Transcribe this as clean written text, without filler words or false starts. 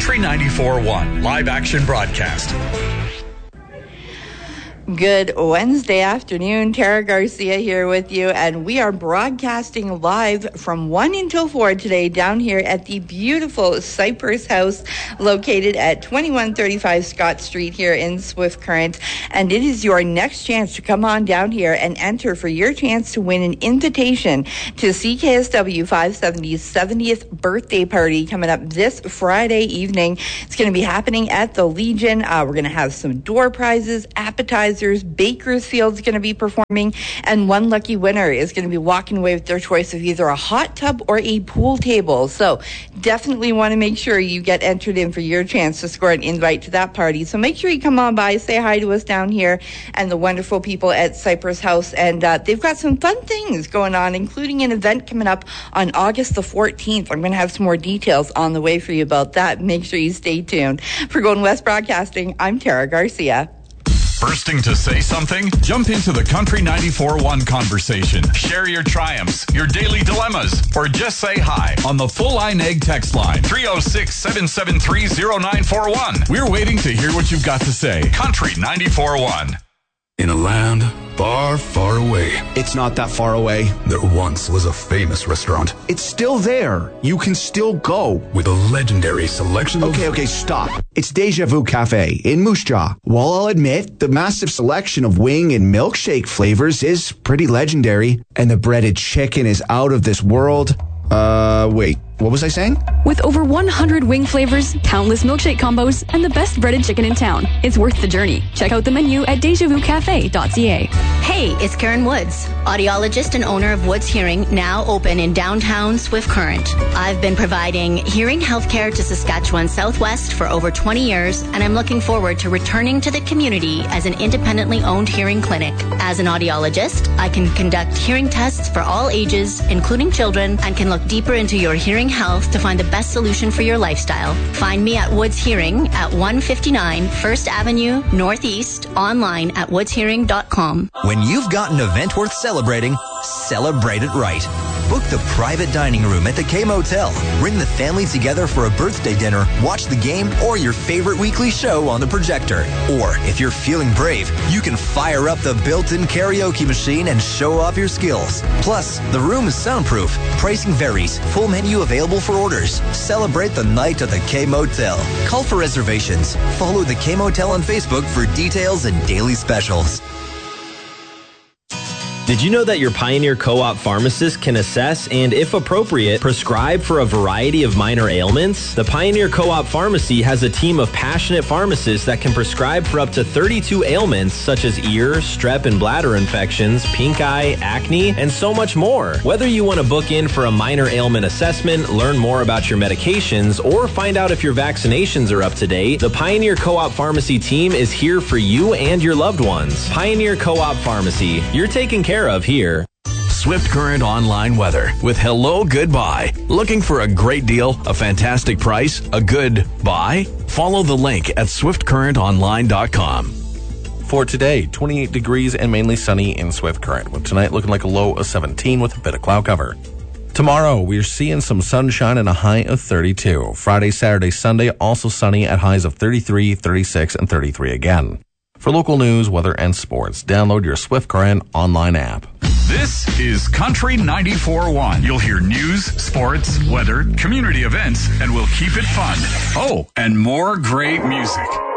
Country 94.1 live action broadcast. Good Wednesday afternoon. Tara Garcia here with you, and we are broadcasting live from 1 until 4 today down here at the beautiful Cypress House located at 2135 Scott Street here in Swift Current. And it is your next chance to come on down here and enter for your chance to win an invitation to CKSW 570's 70th birthday party coming up this Friday evening. It's going to be happening at the Legion. We're going to have some door prizes, appetizers. Bakersfield's going to be performing, and one lucky winner is going to be walking away with their choice of either a hot tub or a pool table. So definitely want to make sure you get entered in for your chance to score an invite to that party. So make sure you come on by, say hi to us down here and the wonderful people at Cypress House. And they've got some fun things going on, including an event coming up on August the 14th. I'm going to have some more details on the way for you about that. Make sure you stay tuned. For Golden West Broadcasting, I'm Tara Garcia. Bursting to say something? Jump into the Country 94.1 conversation. Share your triumphs, your daily dilemmas, or just say hi on the Full Line Egg text line, 306-773-0941. We're waiting to hear what you've got to say. Country 94.1. In a land far, far away. It's not that far away. There once was a famous restaurant. It's still there. You can still go. With a legendary selection of... Okay, stop. It's Deja Vu Cafe in Moose Jaw. While I'll admit, the massive selection of wing and milkshake flavors is pretty legendary, and the breaded chicken is out of this world. Wait, what was I saying? With over 100 wing flavors, countless milkshake combos, and the best breaded chicken in town, it's worth the journey. Check out the menu at DejaVuCafe.ca. Hey, it's Karen Woods, audiologist and owner of Woods Hearing, now open in downtown Swift Current. I've been providing hearing healthcare to Saskatchewan Southwest for over 20 years, and I'm looking forward to returning to the community as an independently owned hearing clinic. As an audiologist, I can conduct hearing tests for all ages, including children, and can look deeper into your hearing health to find the best solution for your lifestyle. Find me at Woods Hearing at 159 First Avenue Northeast, online at woodshearing.com. When you've got an event worth celebrating, celebrate it right. Book the private dining room at the K Motel. Bring the family together for a birthday dinner, watch the game, or your favorite weekly show on the projector. Or, if you're feeling brave, you can fire up the built-in karaoke machine and show off your skills. Plus, the room is soundproof. Pricing varies. Full menu available for orders. Celebrate the night at the K Motel. Call for reservations. Follow the K Motel on Facebook for details and daily specials. Did you know that your Pioneer Co-op pharmacist can assess and, if appropriate, prescribe for a variety of minor ailments? The Pioneer Co-op Pharmacy has a team of passionate pharmacists that can prescribe for up to 32 ailments such as ear, strep and bladder infections, pink eye, acne, and so much more. Whether you want to book in for a minor ailment assessment, learn more about your medications, or find out if your vaccinations are up to date, the Pioneer Co-op Pharmacy team is here for you and your loved ones. Pioneer Co-op Pharmacy. You're taken care of here. Swift Current online weather with Hello Goodbye. Looking for a great deal, a fantastic price, a good buy? Follow the link at swiftcurrentonline.com. For today, 28 degrees and mainly sunny in Swift Current, with tonight looking like a low of 17 with a bit of cloud cover. Tomorrow, we're seeing some sunshine and a high of 32. Friday, Saturday, Sunday, also sunny at highs of 33, 36, and 33 again. For local news, weather, and sports, download your Swift Current online app. This is Country 94.1. You'll hear news, sports, weather, community events, and we'll keep it fun. Oh, and more great music.